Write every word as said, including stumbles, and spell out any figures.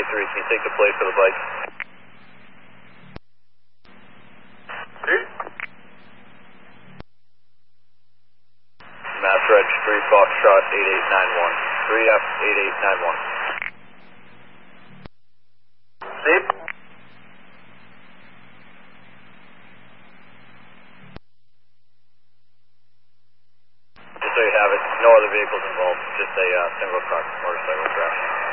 three, can you take the plate for the bike? three. Mass Reg three Foxtrot eight eight nine one. three F eight eight nine one. Same. Just so you have it, no other vehicles involved, just a uh, single car motorcycle crash.